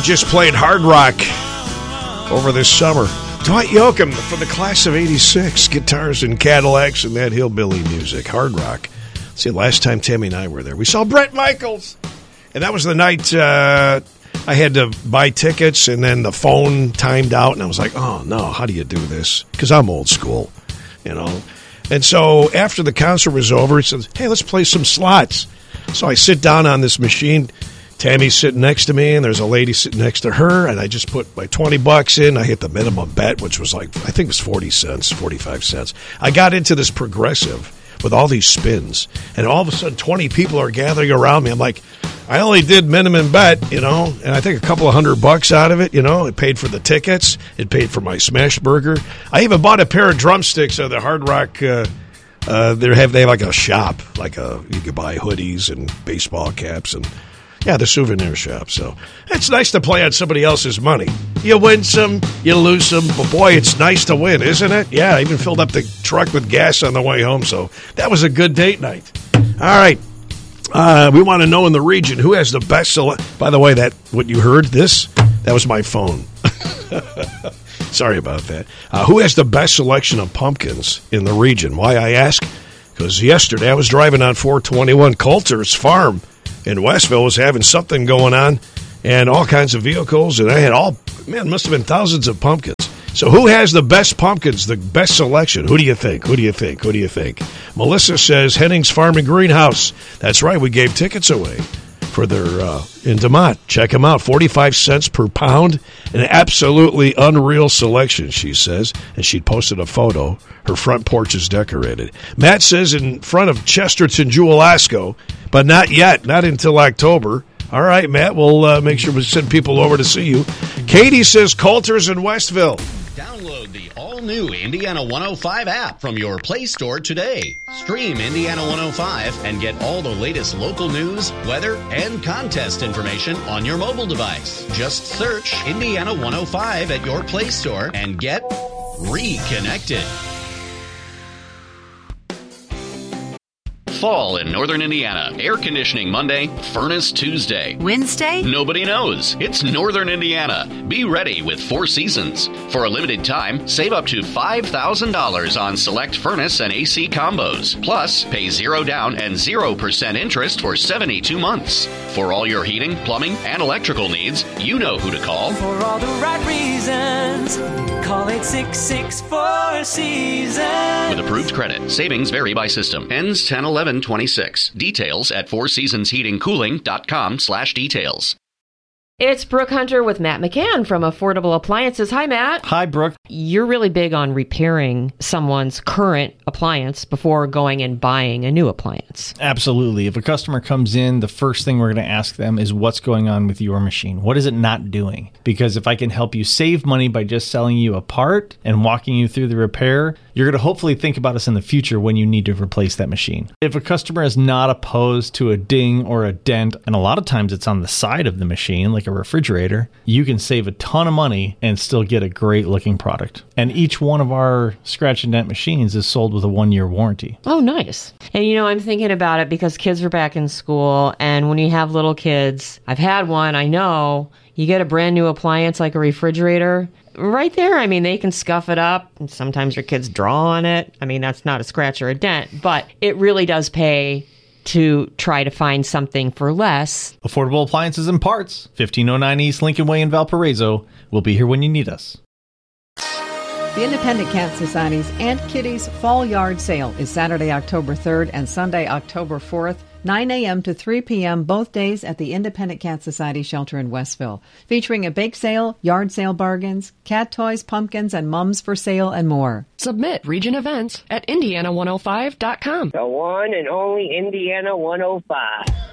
just played Hard Rock over this summer. Dwight Yoakam from the class of 86. Guitars and Cadillacs and that hillbilly music. Hard Rock. See, last time Tammy and I were there, we saw Bret Michaels. And that was the night I had to buy tickets, and then the phone timed out, and I was like, oh, no, how do you do this? Because I'm old school, you know. And so after the concert was over, he says, hey, let's play some slots. So I sit down on this machine. Tammy's sitting next to me, and there's a lady sitting next to her, and I just put my $20 in. I hit the minimum bet, which was like, I think it was 40 cents, 45 cents. I got into this progressive with all these spins, and all of a sudden 20 people are gathering around me. I'm like, I only did minimum bet, you know, and I think a couple of $100 out of it, you know. It paid for the tickets. It paid for my smash burger. I even bought a pair of drumsticks of the Hard Rock. They have like a shop, you could buy hoodies and baseball caps and. Yeah, the souvenir shop. So it's nice to play on somebody else's money. You win some, you lose some, but boy, it's nice to win, isn't it? Yeah, I even filled up the truck with gas on the way home, so that was a good date night. All right. We want to know in the region who has the best By the way, what you heard, that was my phone. Sorry about that. Who has the best selection of pumpkins in the region? Why I ask? Because yesterday I was driving on 421 Coulter's Farm in Westville was having something going on and all kinds of vehicles, and I had must have been thousands of pumpkins. So who has the best pumpkins, the best selection? Who do you think? Melissa says Henning's Farm and Greenhouse. That's right, we gave tickets away for their in DeMont. Check them out, 45 cents per pound. An absolutely unreal selection, she says, and she posted a photo. Her front porch is decorated. Matt says in front of Chesterton Jewel-Asco, but not yet, not until October. All right, Matt, we'll make sure we send people over to see you. Katie says Coulter's in Westville. Download the all-new Indiana 105 app from your Play Store today. Stream Indiana 105 and get all the latest local news, weather, and contest information on your mobile device. Just search Indiana 105 at your Play Store and get reconnected. Fall in Northern Indiana. Air conditioning Monday, furnace Tuesday. Wednesday? Nobody knows. It's Northern Indiana. Be ready with Four Seasons. For a limited time, save up to $5,000 on select furnace and AC combos. Plus, pay 0 down and 0% interest for 72 months. For all your heating, plumbing, and electrical needs, you know who to call. For all the right reasons, call 866-4 Seasons. With approved credit. Savings vary by system. Ends 10/11/26. Details at fourseasonsheatingcooling.com/details. It's Brooke Hunter with Matt McCann from Affordable Appliances. Hi, Matt. Hi, Brooke. You're really big on repairing someone's current appliance before going and buying a new appliance. Absolutely. If a customer comes in, the first thing we're going to ask them is what's going on with your machine? What is it not doing? Because if I can help you save money by just selling you a part and walking you through the repair, you're going to hopefully think about us in the future when you need to replace that machine. If a customer is not opposed to a ding or a dent, and a lot of times it's on the side of the machine, like a refrigerator, you can save a ton of money and still get a great looking product. And each one of our scratch and dent machines is sold with a 1-year warranty. Oh, nice. And I'm thinking about it because kids are back in school, and when you have little kids, I've had one, I know, you get a brand new appliance like a refrigerator, right there, they can scuff it up. And sometimes your kids draw on it. That's not a scratch or a dent, but it really does pay to try to find something for less. Affordable Appliances and Parts, 1509 East Lincoln Way in Valparaiso. We'll be here when you need us. The Independent Cat Society's Aunt Kitty's Fall Yard Sale is Saturday, October 3rd and Sunday, October 4th, 9 a.m. to 3 p.m. both days at the Independent Cat Society shelter in Westville, featuring a bake sale, yard sale bargains, cat toys, pumpkins, and mums for sale, and more. Submit region events at Indiana105.com. The one and only Indiana 105.